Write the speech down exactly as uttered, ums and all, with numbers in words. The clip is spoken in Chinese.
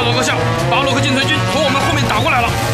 罗克下，巴洛克进贼军从我们后面打过来了。